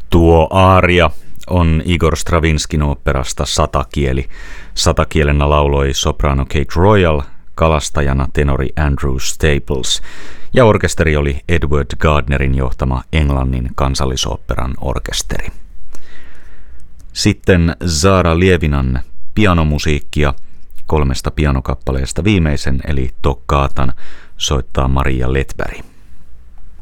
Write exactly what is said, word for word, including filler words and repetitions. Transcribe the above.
Tuo aaria on Igor Stravinskin oopperasta Satakieli. Satakielenä lauloi soprano Kate Royal, kalastajana tenori Andrew Staples ja orkesteri oli Edward Gardnerin johtama Englannin kansallisoopperan orkesteri. Sitten Zara Lievinan pianomusiikkia kolmesta pianokappaleesta viimeisen eli Toccaatan soittaa Maria Letberg.